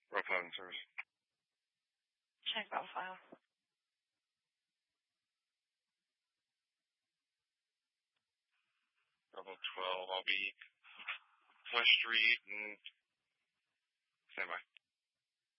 Row 5 in service. Check that file. Bravo 12, I'll be West Street and stand by.